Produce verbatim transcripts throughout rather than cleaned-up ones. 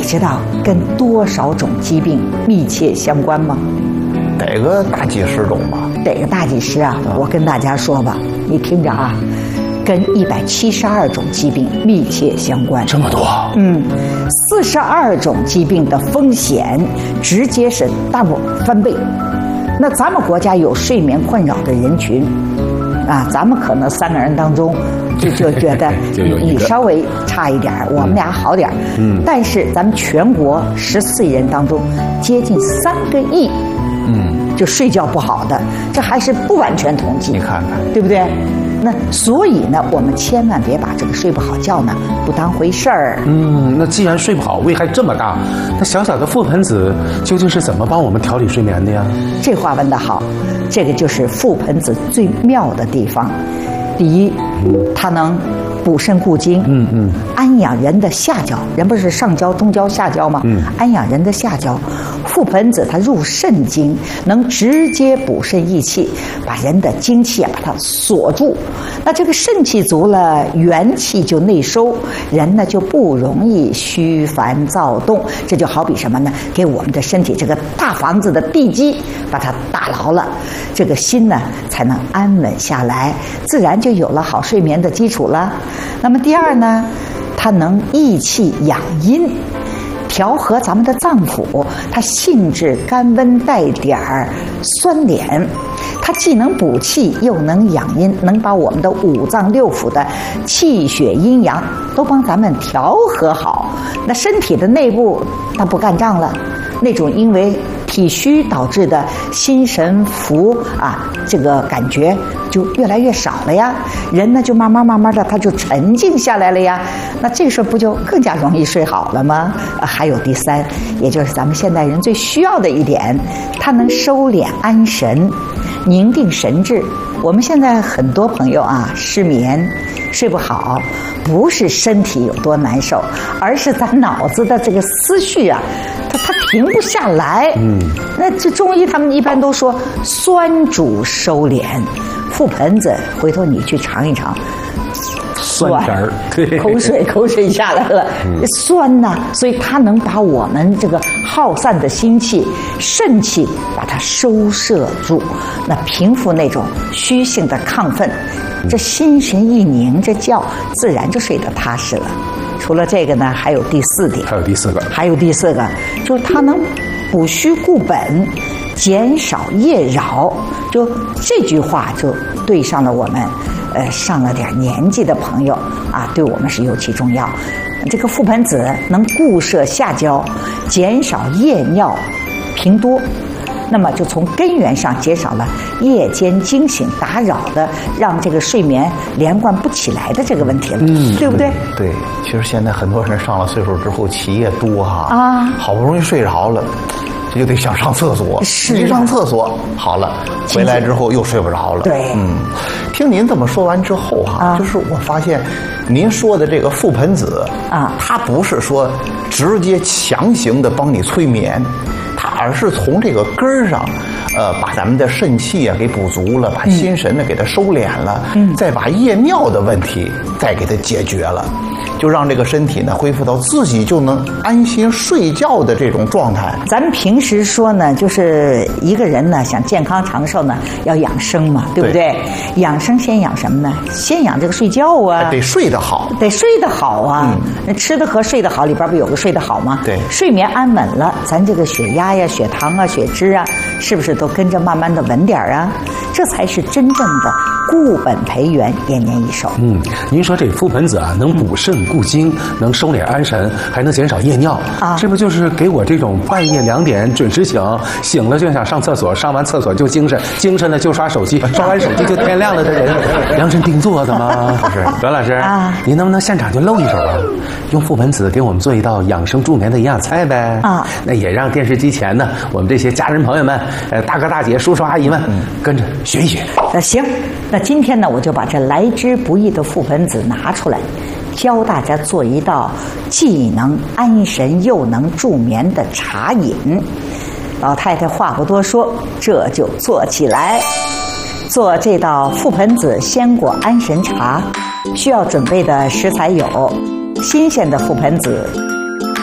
知道跟多少种疾病密切相关吗？ 得个大几十种吧。 得个大几十啊！我跟大家说吧，你听着啊，跟一百七十二种疾病密切相关。 这么多？ 嗯，四十二种疾病的风险直接是 double 翻倍。那咱们国家有睡眠困扰的人群，啊，咱们可能三个人当中就就觉得你稍微差一点，我们俩好点。嗯，但是咱们全国十四亿人当中，接近三个亿。嗯，就睡觉不好的，这还是不完全统计。 你看看， 对不对？那所以呢，我们千万别把这个睡不好觉呢不当回事儿。 嗯，那既然睡不好，危害这么大，那小小的覆盆子究竟是怎么帮我们调理睡眠的呀？ 这话问得好，这个就是覆盆子最妙的地方。第一，它能补肾固精，嗯嗯，安养人的下焦，人不是上焦、中焦、下焦吗？嗯，安养人的下焦。覆盆子它入肾经，能直接补肾益气，把人的精气啊把它锁住。那这个肾气足了，元气就内收，人呢就不容易虚烦躁动。这就好比什么呢？给我们的身体这个大房子的地基把它打牢了，这个心呢才能安稳下来，自然就有了好睡眠的基础了。那么第二呢，它能益气养阴，调和咱们的脏腑，它性质甘温带点儿酸碱，它既能补气又能养阴，能把我们的五脏六腑的气血阴阳都帮咱们调和好。那身体的内部它不干仗了，那种因为体虚导致的心神浮啊，这个感觉就越来越少了呀，人呢就慢慢慢慢的他就沉静下来了呀，那这时候不就更加容易睡好了吗？啊，还有第三，也就是咱们现代人最需要的一点，它能收敛安神，凝定神志。我们现在很多朋友啊失眠睡不好，不是身体有多难受，而是咱脑子的这个思绪啊它它停不下来。嗯，那这中医他们一般都说酸主收敛，覆盆子回头你去尝一尝， 酸甜儿，对， 口水口水下来了，嗯、酸呐、啊，所以它能把我们这个耗散的心气、肾气把它收摄住，那平复那种虚性的亢奋，这心神一宁，这觉自然就睡得踏实了。除了这个呢，还有第四点， 还有第四个， 还有第四个，就是它能补虚固本，减少夜扰。就这句话就对上了我们呃上了点年纪的朋友啊，对我们是尤其重要。这个覆盆子能固摄下焦，减少夜尿频多，那么就从根源上减少了夜间惊醒打扰的，让这个睡眠连贯不起来的这个问题了，嗯，对不对？ 对，其实现在很多人上了岁数之后起夜多哈， 啊， 好不容易睡着了，这就得想上厕所， 是、啊、 一上厕所好了，回来之后又睡不着了。 对， 嗯，听您这么说完之后哈、啊，就是我发现您说的这个覆盆子啊，它不是说直接强行的帮你催眠，它而是从这个根儿上，呃，把咱们的肾气啊给补足了，把心神呢给它收敛了，嗯，再把夜尿的问题再给它解决了，就让这个身体呢恢复到自己就能安心睡觉的这种状态。 咱们平时说呢，就是一个人呢想健康长寿呢，要养生嘛，对不对？对，养生先养什么呢？先养这个睡觉啊， 得睡得好， 得睡得好啊。那、嗯、吃的和睡得好里边不有个睡得好吗？ 对， 睡眠安稳了，咱这个血压呀、血糖啊、血脂啊，是不是都跟着慢慢的稳点啊？这才是真正的固本培元，延年益寿。 嗯，您说这覆盆子啊，能补肾固精，能收敛安神，还能减少夜尿啊，这不就是给我这种半夜两点准时醒，醒了就想上厕所，上完厕所就精神，精神了就刷手机，刷完手机就天亮了的人量身定做的吗？不是，阮老师啊，您能不能现场就露一手啊？用覆盆子给我们做一道养生助眠的营养菜呗？啊，那也让电视机前呢，我们这些家人朋友们，呃，大哥大姐、叔叔阿姨们，嗯、跟着学一学。 那行，那今天呢，我就把这来之不易的覆盆子拿出来，教大家做一道既能安神又能助眠的茶饮。老太太话不多说，这就做起来。做这道覆盆子鲜果安神茶，需要准备的食材有：新鲜的覆盆子、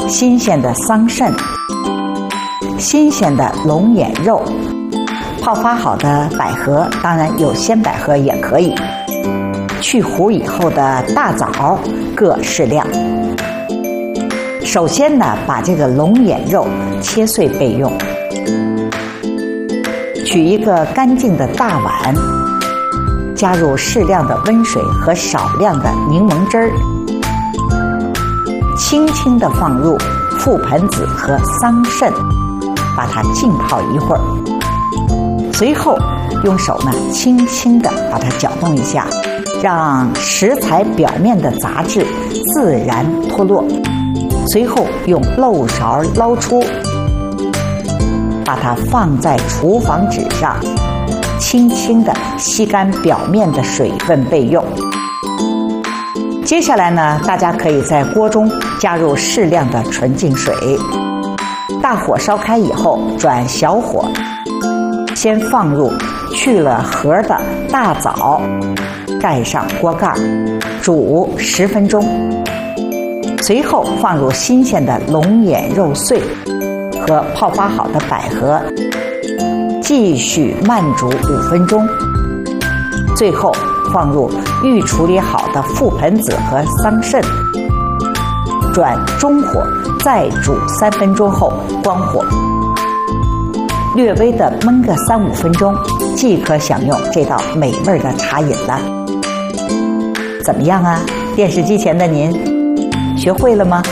新鲜的桑葚，新鲜的龙眼肉，泡发好的百合，当然有鲜百合也可以。去核以后的大枣各适量。首先呢，把这个龙眼肉切碎备用。取一个干净的大碗，加入适量的温水和少量的柠檬汁儿，轻轻地放入覆盆子和桑葚，把它浸泡一会儿。随后用手呢轻轻地把它搅动一下，让食材表面的杂质自然脱落。随后用漏勺捞出，把它放在厨房纸上，轻轻地吸干表面的水分备用。接下来呢，大家可以在锅中加入适量的纯净水，大火烧开以后转小火，先放入去了核的大枣，盖上锅盖，煮十分钟。随后放入新鲜的龙眼肉碎和泡发好的百合，继续慢煮五分钟。最后放入预处理好的覆盆子和桑葚，转中火再煮三分钟后关火，略微的焖个三五分钟，即可享用这道美味的茶饮了。怎么样啊？电视机前的您学会了吗？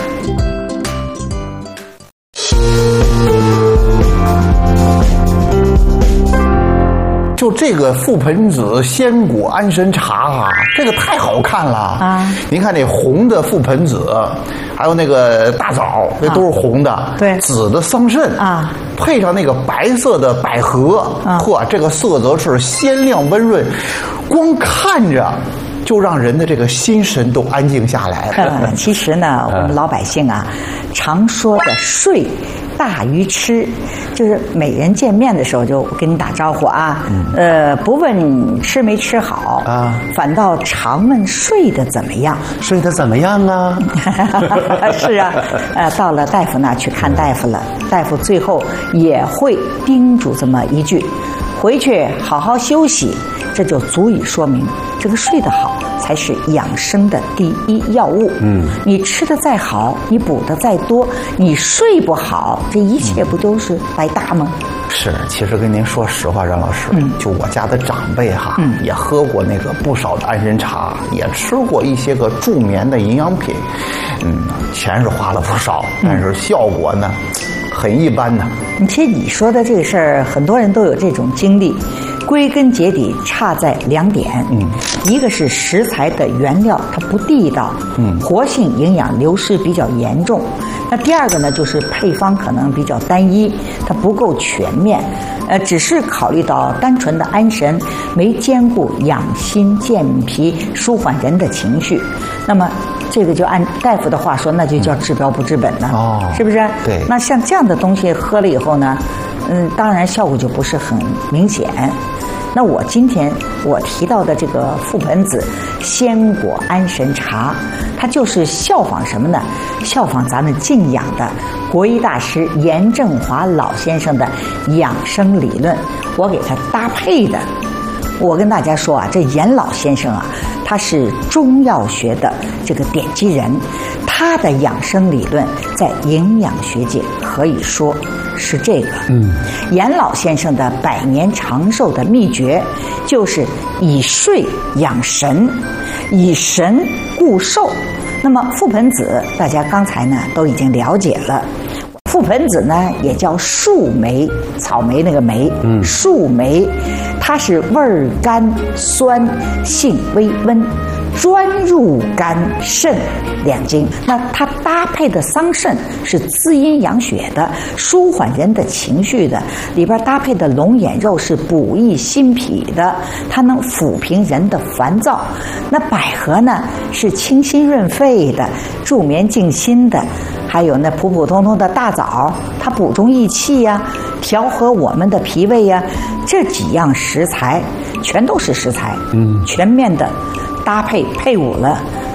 就这个覆盆子鲜果安神茶啊，这个太好看了啊！您看那红的覆盆子，还有那个大枣，这都是红的。啊、对，紫的桑葚啊，配上那个白色的百合，啊，嚯，这个色泽是鲜亮温润，光看着就让人的这个心神都安静下来了。 嗯、其实呢，我们老百姓啊，常说的睡大于吃，就是每人见面的时候就跟你打招呼啊，嗯、呃，不问你吃没吃好啊，反倒常问睡得怎么样， 睡得怎么样啊？ 是啊，呃，到了大夫那去看大夫了，大夫最后也会叮嘱这么一句：回去好好休息。这就足以说明，这个睡得好才是养生的第一要务。嗯，你吃的再好，你补的再多，你睡不好，这一切不都是白搭吗？ 是，其实跟您说实话，任老师，嗯，就我家的长辈哈，嗯，也喝过那个不少的安神茶，也吃过一些个助眠的营养品，嗯，钱是花了不少，但是效果呢，很一般呢。 其实你说的这个事儿，很多人都有这种经历。归根结底差在两点，嗯，一个是食材的原料它不地道，嗯，活性营养流失比较严重。那第二个呢，就是配方可能比较单一，它不够全面，呃，只是考虑到单纯的安神，没兼顾养心健脾、舒缓人的情绪。那么这个就按大夫的话说，那就叫治标不治本了，哦，是不是？ 对。 那像这样的东西喝了以后呢，嗯，当然效果就不是很明显。那我今天我提到的这个覆盆子鲜果安神茶，它就是效仿什么呢？效仿咱们敬仰的国医大师严正华老先生的养生理论，我给他搭配的。我跟大家说啊，这严老先生啊，他是中药学的这个奠基人，他的养生理论在营养学界可以说是这个。嗯，严老先生的百年长寿的秘诀，就是以睡养神，以神固寿。那么覆盆子，大家刚才呢都已经了解了。覆盆子呢也叫树莓，草莓那个莓，嗯，树莓，它是味儿甘酸，性微温，专入肝肾两经。那它搭配的桑葚是滋阴养血的，舒缓人的情绪的，里边搭配的龙眼肉是补益心脾的，它能抚平人的烦躁。那百合呢是清心润肺的，助眠静心的。还有那普普通通的大枣，它补中益气呀，调和我们的脾胃呀，这几样食材全都是食材，嗯，全面的搭配配伍了，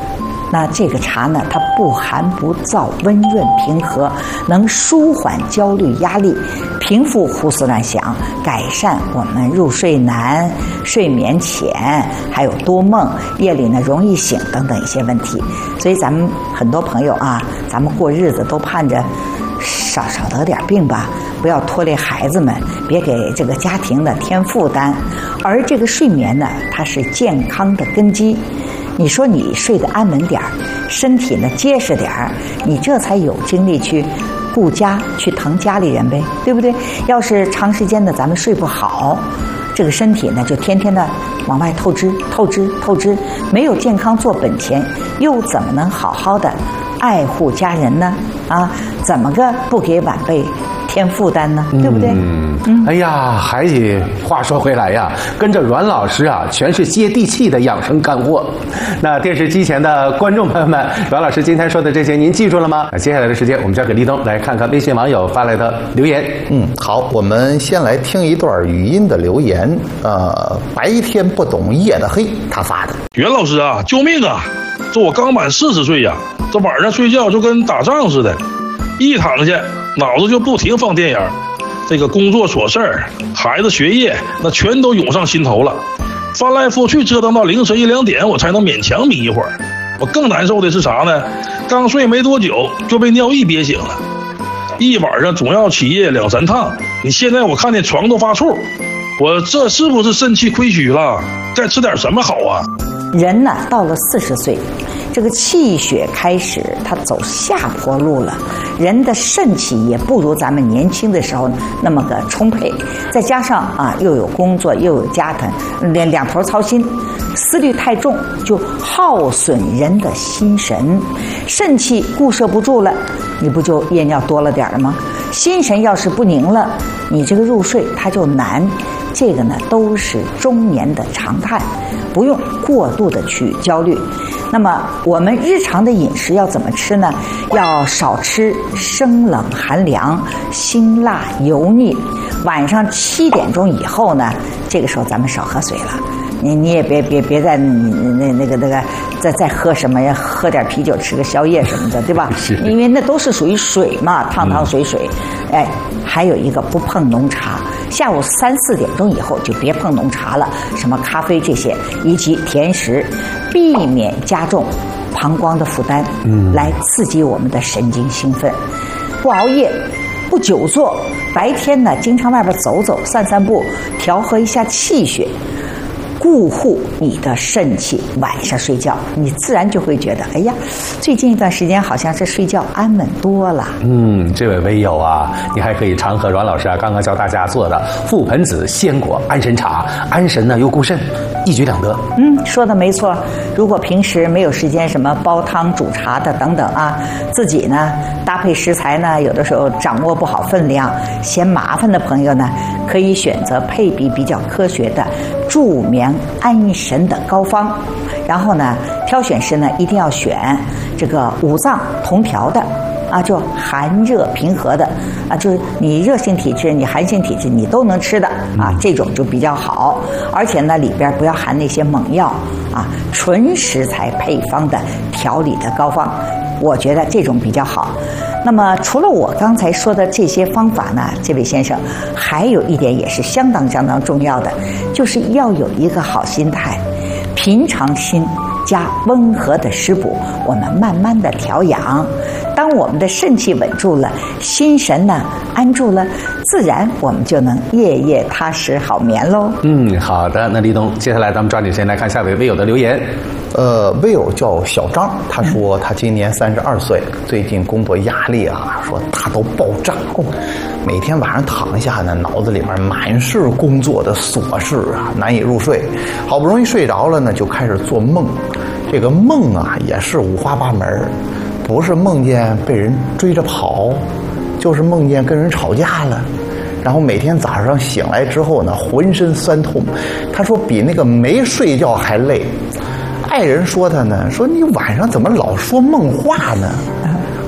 那这个茶呢，它不寒不燥，温润平和，能舒缓焦虑压力，平复胡思乱想，改善我们入睡难、睡眠浅，还有多梦、夜里呢容易醒等等一些问题。所以咱们很多朋友啊，咱们过日子都盼着少少得点病吧，不要拖累孩子们，别给这个家庭呢添负担。而这个睡眠呢，它是健康的根基。你说你睡得安稳点儿，身体呢结实点儿，你这才有精力去顾家，去疼家里人呗，对不对？要是长时间的咱们睡不好，这个身体呢就天天的往外透支、透支、透支，没有健康做本钱，又怎么能好好的爱护家人呢？啊，怎么个不给晚辈添负担呢？对不对？ 嗯，嗯哎呀，还得话说回来呀，跟着阮老师啊，全是接地气的养生干货。那电视机前的观众朋友们，阮老师今天说的这些您记住了吗？那接下来的时间，我们交给立冬来看看微信网友发来的留言。 嗯，好，我们先来听一段语音的留言。呃，白天不懂夜的黑，他发的。 袁老师啊，救命啊！这我刚满四十岁呀，这晚上睡觉就跟打仗似的，一躺下脑子就不停放电影，这个工作琐事儿、孩子学业，那全都涌上心头了。翻来覆去折腾到凌晨一两点，我才能勉强眯一会儿。我更难受的是啥呢？刚睡没多久就被尿意憋醒了，一晚上总要起夜两三趟。你现在我看见床都发怵，我这是不是肾气亏虚了？该吃点什么好啊？ 人呢，到了四十岁，这个气血开始它走下坡路了，人的肾气也不如咱们年轻的时候那么个充沛，再加上啊又有工作又有家庭，两两头操心，思虑太重，就耗损人的心神，肾气固摄不住了，你不就夜尿多了点了吗？心神要是不宁了，你这个入睡它就难。这个呢都是中年的常态，不用过度的去焦虑。那么我们日常的饮食要怎么吃呢？要少吃生冷寒凉、辛辣油腻。晚上七点钟以后呢，这个时候咱们少喝水了。你你也别别别再那那个那个再再喝什么呀？喝点啤酒，吃个宵夜什么的，对吧？是。因为那都是属于水嘛，汤汤水水。嗯、哎，还有一个不碰浓茶。下午三四点钟以后就别碰浓茶了，什么咖啡这些，以及甜食，避免加重膀胱的负担，嗯，来刺激我们的神经兴奋。不熬夜，不久坐，白天呢经常外边走走、散散步，调和一下气血。固护你的肾气，晚上睡觉你自然就会觉得，哎呀，最近一段时间好像是睡觉安稳多了。 嗯，这位微友啊，你还可以常喝阮老师啊刚刚教大家做的覆盆子鲜果安神茶，安神呢又固肾，一举两得。 嗯，说的没错。如果平时没有时间什么煲汤煮茶的等等啊，自己呢搭配食材呢，有的时候掌握不好分量，嫌麻烦的朋友呢，可以选择配比比较科学的助眠安神的膏方，然后呢，挑选时呢一定要选这个五脏同调的啊，就寒热平和的啊，就是你热性体质、你寒性体质你都能吃的啊，这种就比较好。而且呢，里边不要含那些猛药啊，纯食材配方的调理的膏方，我觉得这种比较好。那么除了我刚才说的这些方法呢，这位先生还有一点也是相当相当重要的，就是要有一个好心态，平常心加温和的食补，我们慢慢的调养。当我们的肾气稳住了，心神呢安住了，自然我们就能夜夜踏实好眠喽。 嗯，好的，那立冬，接下来咱们抓紧时间来看下位微友的留言。 呃，微友叫小张，他说他今年三十二岁，最近工作压力啊，说大到爆炸，每天晚上躺下呢，脑子里面满是工作的琐事啊，难以入睡。好不容易睡着了呢，就开始做梦，这个梦啊也是五花八门，不是梦见被人追着跑，就是梦见跟人吵架了。然后每天早上醒来之后呢，浑身酸痛，他说比那个没睡觉还累。爱人说他呢，说你晚上怎么老说梦话呢？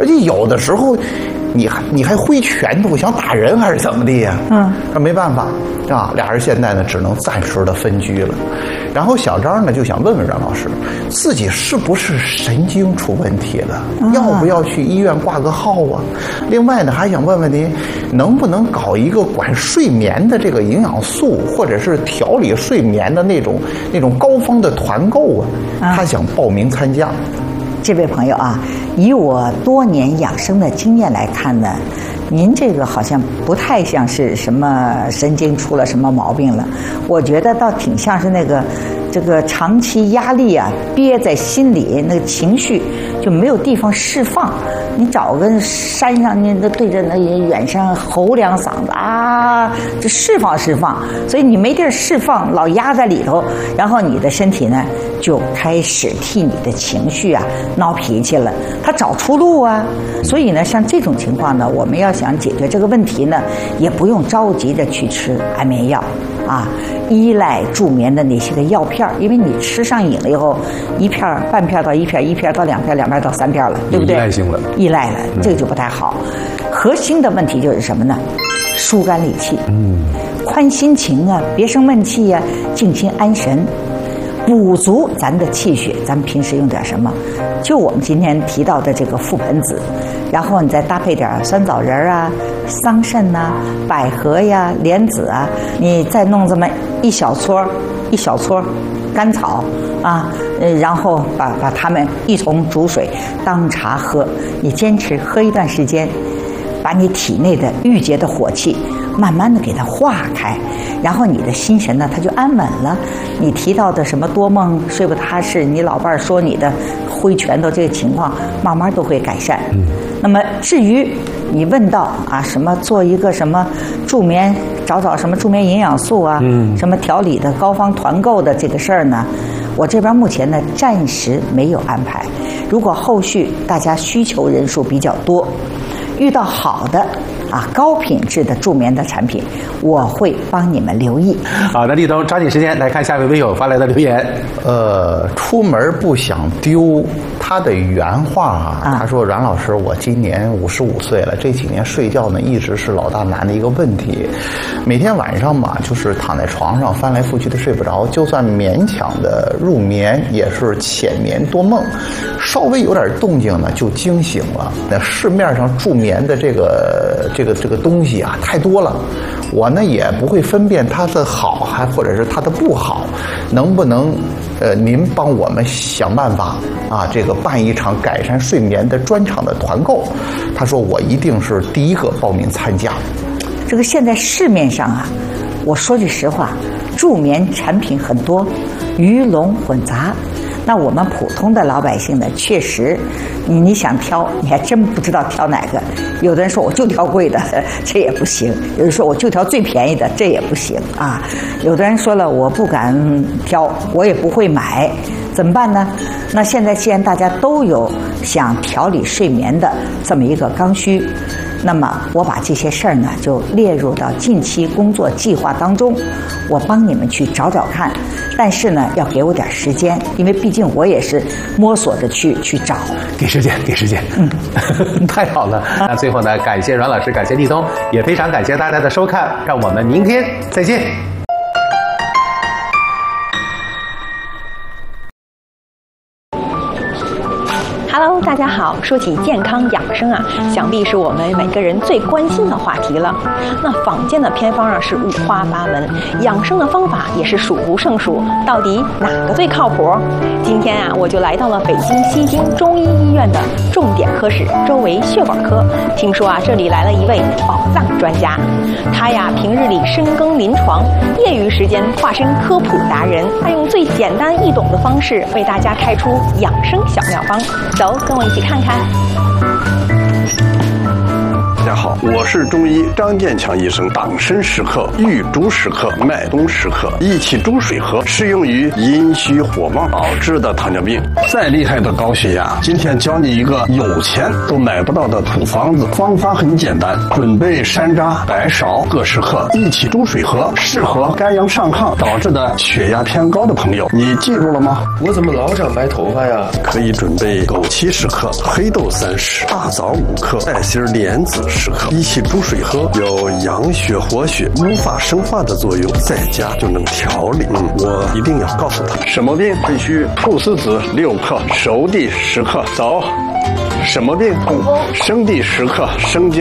而且有的时候。你还你还挥拳头想打人还是怎么的呀？嗯，那没办法啊，俩人现在呢只能暂时的分居了。然后小张呢就想问问阮老师，自己是不是神经出问题了？嗯、要不要去医院挂个号啊？另外呢还想问问您，能不能搞一个管睡眠的这个营养素，或者是调理睡眠的那种那种膏方的团购啊？他想报名参加。 这位朋友啊，以我多年养生的经验来看呢，您这个好像不太像是什么神经出了什么毛病了，我觉得倒挺像是那个这个长期压力啊憋在心里，那个情绪就没有地方释放。你找个山上，你对着那远山吼两嗓子啊，就释放释放。所以你没地儿释放，老压在里头，然后你的身体呢就开始替你的情绪啊闹脾气了，他找出路啊。所以呢，像这种情况呢，我们要想解决这个问题呢，也不用着急着去吃安眠药啊，依赖助眠的那些个药片，因为你吃上瘾了以后，一片半片到一片，一片到两片，两片到三片了，对不对？ 依赖性了， 依赖了，这个就不太好。核心的问题就是什么呢？疏肝理气，嗯，宽心情啊，别生闷气呀、啊，静心安神。补足咱的气血，咱们平时用点什么？就我们今天提到的这个覆盆子，然后你再搭配点酸枣仁啊、桑葚呐、百合呀、莲子啊，你再弄这么一小撮一小撮甘草啊，然后把把它们一同煮水当茶喝。你坚持喝一段时间，把你体内的郁结的火气慢慢的给它化开，然后你的心神呢，它就安稳了。你提到的什么多梦、睡不踏实，你老伴儿说你的挥拳头这个情况，慢慢都会改善。嗯，那么至于你问到啊，什么做一个什么助眠，找找什么助眠营养素啊，嗯，什么调理的膏方团购的这个事儿呢，我这边目前呢暂时没有安排。如果后续大家需求人数比较多，遇到好的啊高品质的助眠的产品，我会帮你们留意。 好，那立冬抓紧时间来看下位微友发来的留言。 呃，出门不想丢，他的原话啊，啊他说：“阮老师，我今年五十五岁了，这几年睡觉呢一直是老大难的一个问题，每天晚上嘛就是躺在床上翻来覆去的睡不着，就算勉强的入眠也是浅眠多梦，稍微有点动静呢就惊醒了。那市面上助眠的这个这个这个东西啊太多了，我呢也不会分辨它的好还或者是它的不好，能不能呃您帮我们想办法啊，这个办一场改善睡眠的专场的团购？”他说：“我一定是第一个报名参加。” 这个现在市面上啊，我说句实话，助眠产品很多，鱼龙混杂。那我们普通的老百姓呢，确实，你你想挑，你还真不知道挑哪个。有的人说我就挑贵的，这也不行；有人说我就挑最便宜的，这也不行啊。有的人说了，我不敢挑，我也不会买，怎么办呢？那现在既然大家都有想调理睡眠的这么一个刚需，那么我把这些事儿呢就列入到近期工作计划当中，我帮你们去找找看。但是呢，要给我点时间，因为毕竟我也是摸索着去去找。 给时间，给时间。嗯，太好了。那最后呢，感谢阮老师，感谢立冬，也非常感谢大家的收看，让我们明天再见。 Hello， 大家好。说起健康养生啊，想必是我们每个人最关心的话题了。那坊间的偏方啊是五花八门，养生的方法也是数不胜数，到底哪个最靠谱？今天啊，我就来到了北京西京中医医院的重点科室周围血管科。听说啊，这里来了一位宝藏专家，他呀平日里深耕临床，业余时间化身科普达人，他用最简单易懂的方式为大家开出养生小妙方。走，跟我一起看看。 大家好，我我是中医张建强医生。党参十克、玉竹十克、麦冬十克一起煮水喝，适用于阴虚火旺导致的糖尿病。再厉害的高血压，今天教你一个有钱都买不到的土方子，方法很简单，准备山楂、白芍各十克，一起煮水喝，适合肝阳上亢导致的血压偏高的朋友。你记住了吗？ 我怎么老长白头发呀？ 可以准备枸杞十克、黑豆三十、大枣五克、带芯莲子十克，一起煮水喝，有养血活血、无法生化的作用，在家就能调理。嗯，我一定要告诉他，什么病必须菟丝子六克、熟地十克。走。什么病？生地十克，生姜